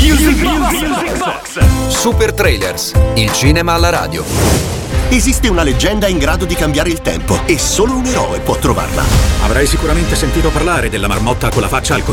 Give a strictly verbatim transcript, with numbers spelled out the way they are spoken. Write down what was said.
Music Box. Super Trailers, il cinema alla radio. Esiste una leggenda in grado di cambiare il tempo e solo un eroe può trovarla. Avrai sicuramente sentito parlare della marmotta con la faccia al contrario.